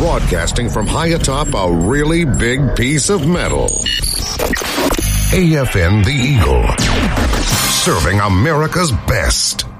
Broadcasting from high atop a really big piece of metal. AFN The Eagle. Serving America's best.